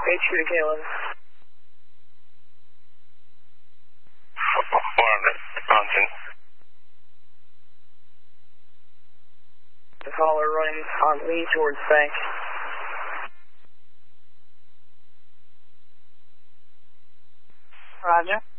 HQ to Caleb. 400, Bronson. The caller running on Lee towards bank. Roger.